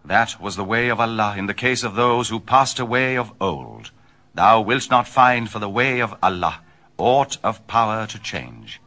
That was the way of Allah in the case of those who passed away of old. Thou wilt not find for the way of Allah aught of power to change.